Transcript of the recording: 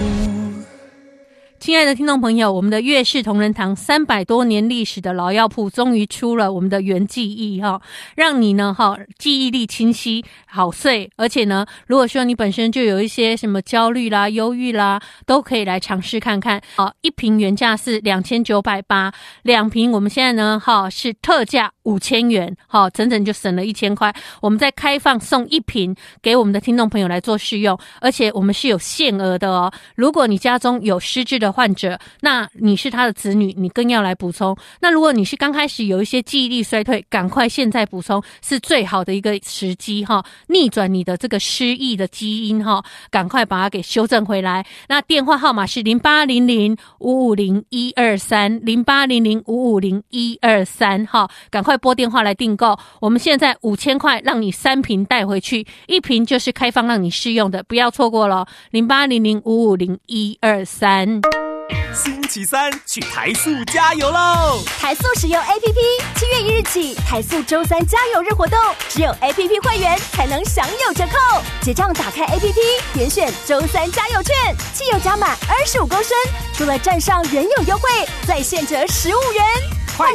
亲爱的听众朋友，我们的粤式同仁堂300多年历史的老药铺终于出了我们的原记忆让你呢记忆力清晰好睡，而且呢如果说你本身就有一些什么焦虑啦忧郁啦，都可以来尝试看看一瓶原价是2980，两瓶我们现在呢是特价5000元整整就省了1000块。我们再开放送一瓶给我们的听众朋友来做试用，而且我们是有限额的如果你家中有失智的患者，那你是他的子女，你更要来补充。那如果你是刚开始有一些记忆力衰退，赶快现在补充是最好的一个时机逆转你的这个失忆的基因赶快把它给修正回来。那电话号码是0800-550-123 赶快拨电话来订购。我们现在5000块让你3瓶带回去，一瓶就是开放让你试用的，不要错过了0800-550-123。 星期三去台塑加油喽！ 台塑使用 APP，7月1日起，台塑周3加油日活动，只有 APP 会员才能享有折扣。结账打开 APP， 点选周3加油券，汽油加满25公升，除了站上原有优惠，再现折15元。